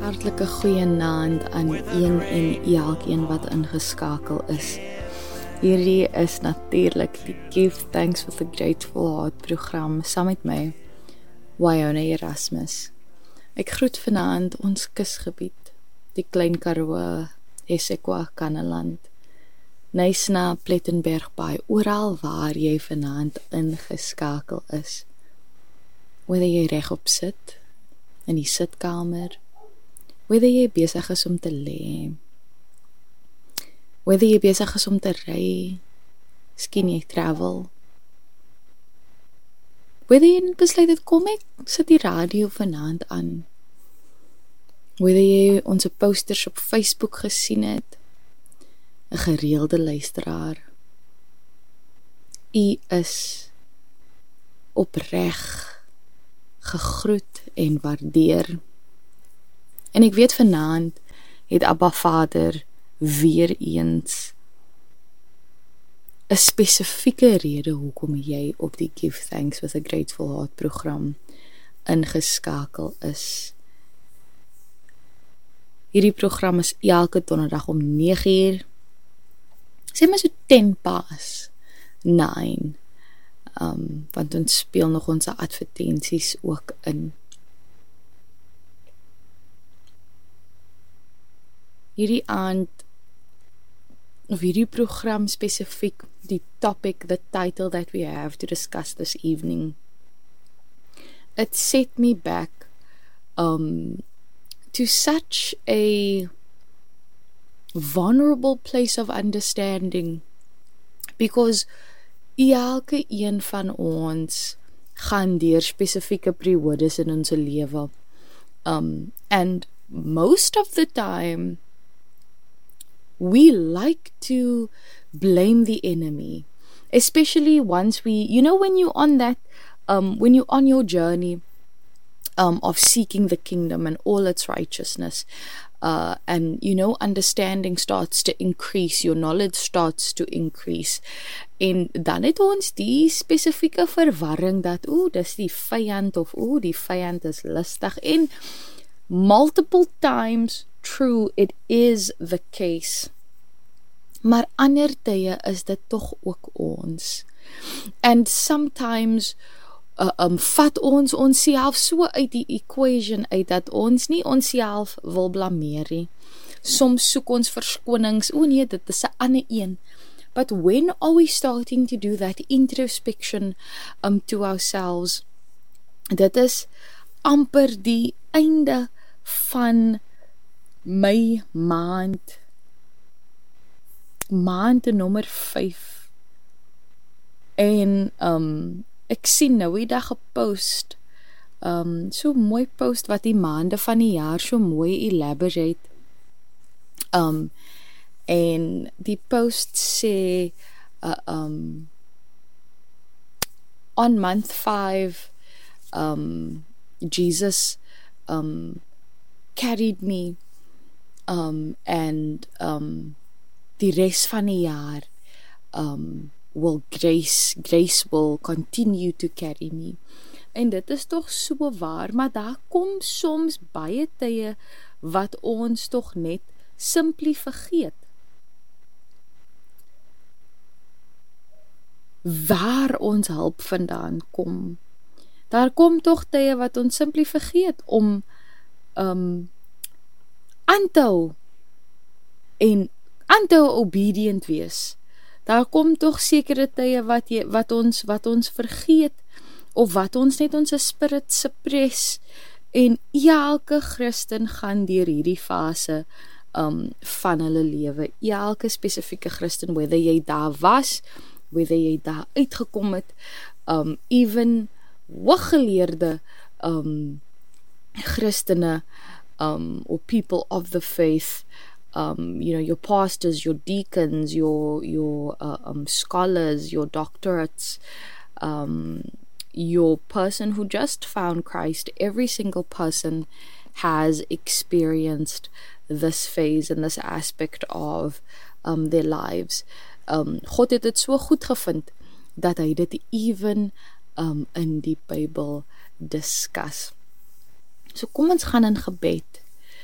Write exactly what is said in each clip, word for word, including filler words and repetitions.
Hartlike goeienaand aan een en elkeen wat ingeskakel is. Hierdie is natuurlik die Give Thanks with a Grateful Heart program saam met my, Wyona Erasmus. Ek groet vanaand ons kusgebied, die Klein Karoo, Esekwa, Kannaland, Nysna, Plettenberg Bay, oral waar jy vanaand ingeskakel is. Whether jy regop sit, in die sitkamer, whether jy besig is om te lê, whether jy besig is om te ry, miskien jy travel, whether jy besluit het, kom ek sit die radio vanaand aan, whether jy ons posters op Facebook gesien het, 'n gereelde luisteraar, u is opreg gegroet en waardeer. En ek weet vanaand het Abba Vader weer eens 'n spesifieke rede hoekom jy op die Give Thanks with a Grateful Heart program ingeskakel is. Hierdie program is elke donderdag om nege uur, sê maar so ten pas nine, um, want ons speel nog ons advertensies ook in. Hierdie aand, of hierdie program spesifiek, die topic, the title that we have to discuss this evening, it set me back um, to such a vulnerable place of understanding, because elke een van ons gaan deur spesifieke periodes in ons lewe, um, and most of the time we like to blame the enemy, especially once we, you know, when you're on that, um, when you're on your journey um, of seeking the kingdom and all its righteousness, uh, and, you know, understanding starts to increase, your knowledge starts to increase, en dan het ons die spesifieke verwarring dat, oeh, dis die vyand, of oeh, die vyand is lustig, en multiple times, true, it is the case. Maar ander tye is dit tog ook ons. And sometimes uh, um, vat ons onsself so uit die equation uit dat ons nie onsself wil blameer nie. Soms soek ons verskonings, o nee, dit is 'n ander een. But when are we starting to do that introspection um, to ourselves? Dit is amper die einde van my maand, maand nommer vyf, en um, ek sien nou die dag gepost, um, so mooi post wat die maande van die jaar so mooi elaborate, um, en die post sê, uh, um, on month five, um, Jesus um, carried me, Um, and um, die res van die jaar um, will grace, grace will continue to carry me. En dit is toch so waar, maar daar kom soms baie tye wat ons toch net simply vergeet. Waar ons hulp vandaan kom. Daar kom toch tye wat ons simply vergeet om um, aan te hou en aan te hou obedient wees. Daar kom toch sekere tye wat, jy, wat, ons, wat ons vergeet, of wat ons net ons spirit suppress, en elke Christen gaan deur hierdie fase um, van hulle lewe. Elke spesifieke Christen, whether jy daar was, whether jy daar uitgekom het, um, even hooggeleerde um, Christene, Um, or people of the faith, um, you know, your pastors, your deacons, your your uh, um, scholars, your doctorates, um, your person who just found Christ. Every single person has experienced this phase and this aspect of um, their lives. Um, God het dit so goed gevind dat hy dit even um, in die Bybel discuss. So kom ons gaan in gebed.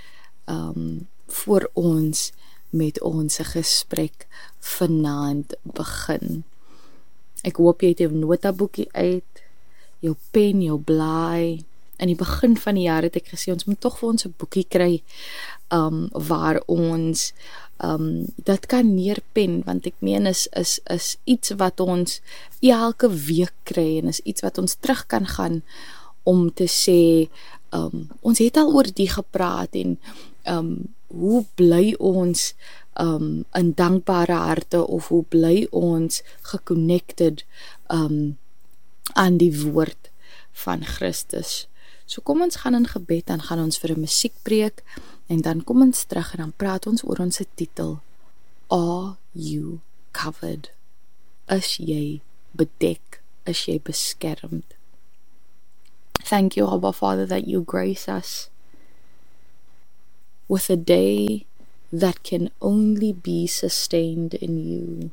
um, voor ons met ons gesprek vanaand begin. Ek hoop jy het jou notaboekie uit, jou pen, jou blaai. In die begin van die jaar het ek gesê, ons moet tog vir ons 'n boekie kry, um, waar ons um, dit kan neerpen, want ek meen is, is, is iets wat ons elke week kry, en is iets wat ons terug kan gaan, om te sê, um, ons het al oor die gepraat, en um, hoe bly ons um, in dankbare harte, of hoe bly ons geconnected um, aan die woord van Christus. So kom ons gaan in gebed, dan gaan ons vir 'n musiekbreek, en dan kom ons terug, en dan praat ons oor ons titel, Are you covered? Is jy bedek? Is jy beskermd? Thank you, Abba Father, that you grace us with a day that can only be sustained in you.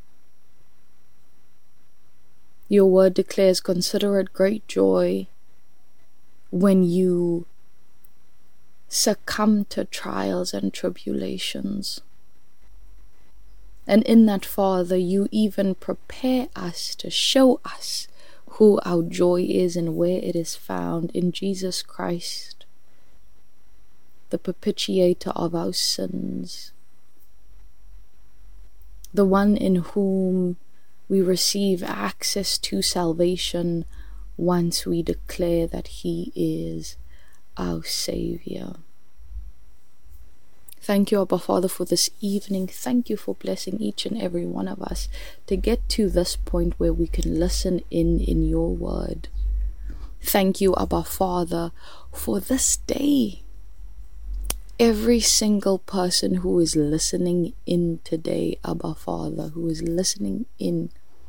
Your word declares, consider it great joy when you succumb to trials and tribulations. And in that, Father, you even prepare us to show us who our joy is and where it is found in Jesus Christ, the propitiator of our sins, the one in whom we receive access to salvation once we declare that He is our Savior. Thank you, Abba Father, for this evening. Thank you for blessing each and every one of us to get to this point where we can listen in in your word. Thank you, Abba Father, for this day. Every single person who is listening in today, Abba Father, who is listening in,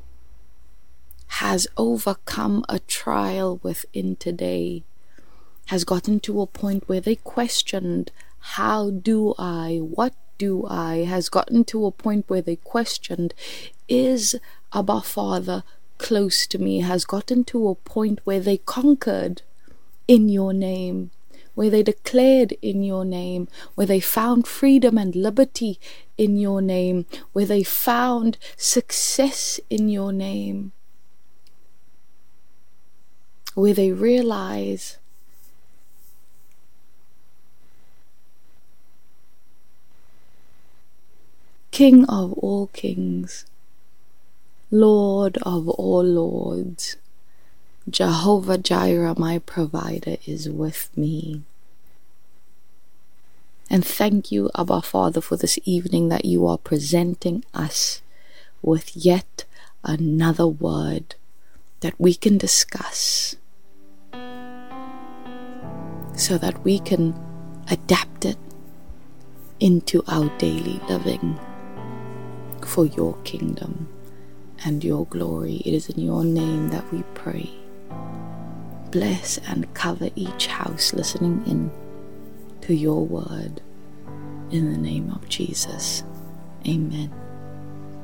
has overcome a trial within today, has gotten to a point where they questioned, how do I, what do I, has gotten to a point where they questioned, is Abba Father close to me, has gotten to a point where they conquered in your name, where they declared in your name, where they found freedom and liberty in your name, where they found success in your name, where they realize King of all kings, Lord of all lords, Jehovah Jireh, my provider, is with me. And thank you, Abba Father, for this evening that you are presenting us with yet another word that we can discuss, so that we can adapt it into our daily living for your kingdom and your glory. It is in your name that we pray. Bless and cover each house listening in to your word. In the name of Jesus. Amen.